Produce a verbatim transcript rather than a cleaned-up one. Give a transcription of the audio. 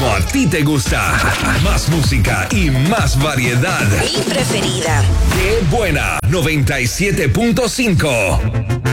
como a ti te gusta. Más música y más variedad. Mi preferida. Qué buena, noventa y siete punto cinco.